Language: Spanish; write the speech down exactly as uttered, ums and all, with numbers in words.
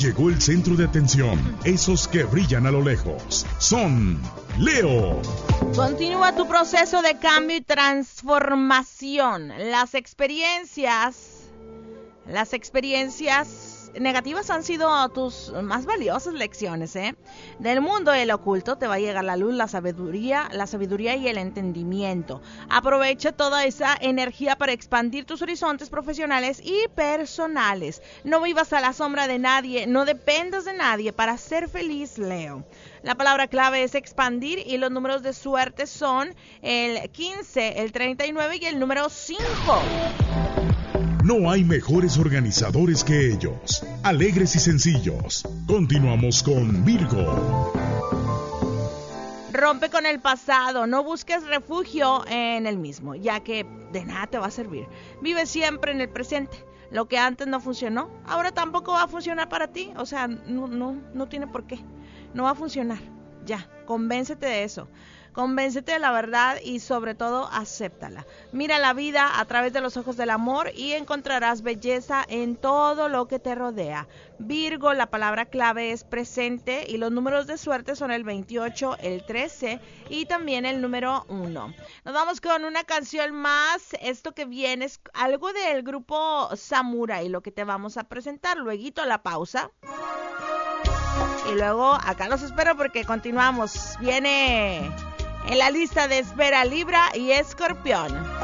Llegó el centro de atención, esos que brillan a lo lejos. Son Leo. Continúa tu proceso de cambio y transformación. Las experiencias, las experiencias negativas han sido tus más valiosas lecciones, ¿eh? Del mundo del oculto te va a llegar la luz, la sabiduría, la sabiduría y el entendimiento. Aprovecha toda esa energía para expandir tus horizontes profesionales y personales. No vivas a la sombra de nadie, no dependas de nadie para ser feliz, Leo. La palabra clave es expandir y los números de suerte son el quince, el treinta y nueve y el número cinco. No hay mejores organizadores que ellos, alegres y sencillos. Continuamos con Virgo. Rompe con el pasado, no busques refugio en el mismo, ya que de nada te va a servir. Vive siempre en el presente. Lo que antes no funcionó, ahora tampoco va a funcionar para ti. O sea, no, no, no tiene por qué. No va a funcionar. Ya, convéncete de eso. Convéncete de la verdad y sobre todo acéptala. Mira la vida a través de los ojos del amor y encontrarás belleza en todo lo que te rodea. Virgo, la palabra clave es presente y los números de suerte son el veintiocho, el trece y también el número uno. Nos vamos con una canción más. Esto que viene es algo del grupo Samurai, lo que te vamos a presentar. Lueguito la pausa. Y luego acá los espero porque continuamos. Viene en la lista de espera Libra y Escorpión.